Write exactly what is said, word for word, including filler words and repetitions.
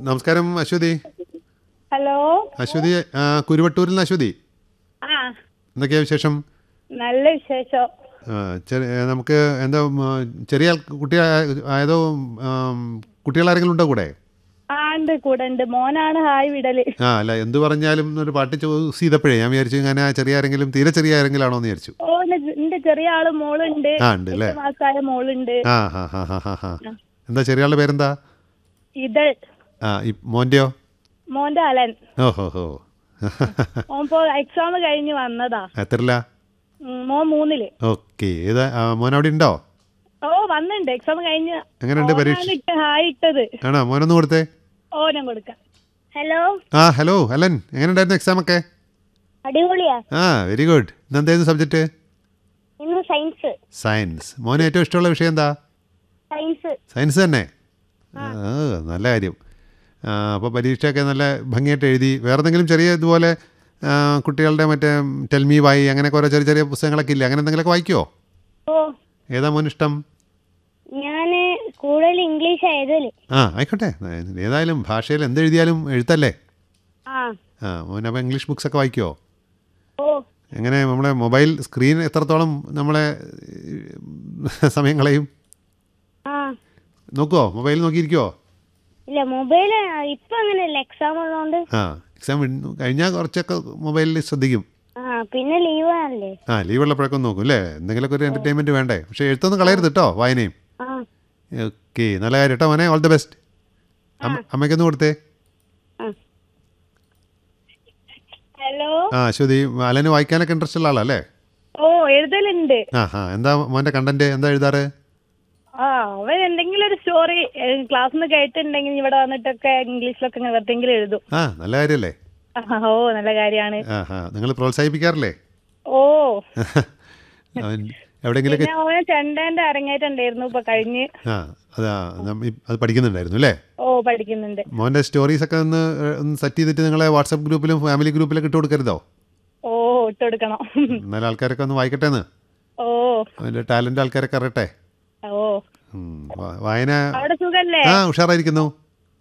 നമസ്കാരം അശ്വതി. ഹലോ അശ്വതി ആ, കുരുവട്ടൂരിൽ നിന്ന് അശ്വതി. ആ എന്തൊക്കെയാ വിശേഷം? നല്ല വിശേഷം. ആ, ചെറിയ നമുക്ക് എന്താ ഉം, ചെറിയ ആൾ- കുട്ടി ആ- ആയതോ ആം, കുട്ടികളാരെങ്കിലും ഉണ്ടോ കൂടെ? ആ ഉണ്ട് കൂടെ ഉണ്ട്. മോനാണ് ഹായ് വിടല്. ആ അല്ല എന്ത് പറഞ്ഞാലും ഒരു പാട്ട് ചൂസ് ചെയ്തപ്പോഴേ ഞാൻ വിചാരിച്ചു ഇങ്ങനെ ചെറിയ ആരെങ്കിലും തീരെ ചെറിയ ആരെങ്കിലും ആണോ എന്ന് വിചാരിച്ചു. ഓ എന്റെ ചെറിയ ആള് മോളുണ്ട്. ആ ഉണ്ട് അല്ലേ? എട്ട് മാസമായ മോളുണ്ട്. ആ ഹാ ഹാ ഹാ ഹാ ഹാ എന്താ ചെറിയ ആളുടെ പേരെന്താ? ഇതൾ. ആ ഈ മോൻ്റെയോ? മോന്റെ അലൻ. ഓ ഹോ ഹോ മോൻ ഇപ്പോ എക്സാം കഴിഞ്ഞ് വന്നതാ. എത്രല്ല? ഉം, മോൻ മൂന്നില്. ഓക്കെ. ഏതാ ആ, മോൻ അവിടെ ഉണ്ടോ? ഓ വന്നിണ്ട് എക്സാം കഴിഞ്ഞ്. എങ്ങനെയുണ്ട് പരീക്ഷ? ഓനാണ് ഇട്ട് ഹായ് ഇട്ടത്. ആണോ? മോനൊന്ന് കൊടുത്തേ. ഓനം കൊടുക്കാം. ഹലോ ആ ഹലോ അലൻ, എങ്ങനെയുണ്ടായിരുന്നു എക്സാം ഒക്കെ? അടിപൊളിയാ. ആ വെരി ഗുഡ്. ഇന്നെന്തായിരുന്നു സബ്ജക്റ്റ്? ഇന്ന് സയൻസ്. സയൻസ്. മോന് ഏറ്റവും ഇഷ്ടമുള്ള വിഷയം എന്താ? സയൻസ്. സയൻസ് തന്നെ. ആ നല്ല കാര്യം. അപ്പോൾ പരീക്ഷയൊക്കെ നല്ല ഭംഗിയായിട്ട് എഴുതി. വേറെ എന്തെങ്കിലും ചെറിയ ഇതുപോലെ ആ, കുട്ടികളുടെ മറ്റേ ടെൽമി വായി അങ്ങനെ കുറേ ചെറിയ ചെറിയ പുസ്തകങ്ങളൊക്കെ ഇല്ലേ? അങ്ങനെ എന്തെങ്കിലുമൊക്കെ വായിക്കുമോ? ഓ ഏതാ മോന് ഇഷ്ടം? ഞാന് കൂടുതൽ ഇംഗ്ലീഷ് ആയതല്ലേ. ആ ആയിക്കോട്ടെ. ഏതായാലും ഭാഷയിൽ എന്തെഴുതിയാലും എഴുത്തല്ലേ. ആ ആ മോൻ അപ്പോൾ ഇംഗ്ലീഷ് ബുക്സൊക്കെ വായിക്കുമോ? ഓ എങ്ങനെ നമ്മളെ മൊബൈൽ സ്ക്രീൻ എത്രത്തോളം നമ്മളെ സമയം കളയും? ആ നോക്കുമോ? മൊബൈൽ നോക്കിയിരിക്കുമോ? ഇല്ല മൊബൈല് ഇപ്പൊ അങ്ങനെയല്ല, എക്സാം ഉള്ളതുകൊണ്ട്. ആ എക്സാം കഴിഞ്ഞാൽ കുറച്ചൊക്കെ മൊബൈലിൽ ശ്രദ്ധിക്കും. ആ പിന്നെ ലീവ് ആണല്ലേ. ആ ലീവ് ഉള്ളപ്പോഴൊക്കെ ഒന്ന് നോക്കും അല്ലേ? എന്തെങ്കിലുമൊക്കെ ഒരു എൻ്റർടൈൻമെൻറ്റ് വേണ്ടേ? പക്ഷേ എഴുത്തൊന്നും കളയരുത് കേട്ടോ, വായനയും. ആ ഓക്കെ നല്ല കാര്യം കേട്ടോ മോനെ. All the best. അമ്മ അമ്മയ്ക്കൊന്ന് കൊടുത്തേ. ഹലോ ആ അശ്വതി, അലന് വായിക്കാനൊക്കെ ഇൻട്രസ്റ്റ് ഉള്ള ആളല്ലേ? ഓ എഴുതലുണ്ട്. ആ ഹാ എന്താ മോൻ്റെ കണ്ടന്റ് എന്താ എഴുതാറ്? ആ അവൻ എന്തെങ്കിലും ഒരു സ്റ്റോറി ക്ലാസ്സിൽ നിന്ന് കേട്ടിട്ടുണ്ടെങ്കിൽ ഇവിടെ വന്നിട്ടൊക്കെ ഇംഗ്ലീഷിലൊക്കെ ഇങ്ങനെ വെറുതെങ്കിലും എഴുതും. ആ നല്ല കാര്യമല്ലേ? ആ, ഓ നല്ല കാര്യമാണ്. ആ ഹാ നിങ്ങൾ പ്രോത്സാഹിപ്പിക്കാറില്ലേ? ഓ അവൻ എവിടെയെങ്കിലൊക്കെ പിന്നെ അവന് ചെണ്ടേന്റെ അരങ്ങേറ്റം ഉണ്ടായിരുന്നു ഇപ്പൊ കഴിഞ്ഞ്. ആ അതാ നമ്മ- ഈ- അത് പഠിക്കുന്നുണ്ടായിരുന്നു അല്ലേ? ഓ പഠിക്കുന്നുണ്ട്. മോൻ്റെ സ്റ്റോറീസൊക്കെ ഒന്ന് ഏ, ഒന്ന് സെറ്റ് ചെയ്തിട്ട് നിങ്ങളെ വാട്സപ്പ് ഗ്രൂപ്പിലും ഫാമിലി ഗ്രൂപ്പിലൊക്കെ ഇട്ട് കൊടുക്കരുതോ? ഓ ഇട്ടുകൊടുക്കണം. എന്നാലും ആൾക്കാരൊക്കെ ഒന്ന് വായിക്കട്ടെ എന്ന്. ഓ അവൻ്റെ ടാലൻ്റ് ആൾക്കാരൊക്കെ അറിയട്ടെ. ഓ ഉം, വാ- വായന അവിടെ സുഖല്ലേ? ആ ഉഷാറായിരിക്കുന്നു.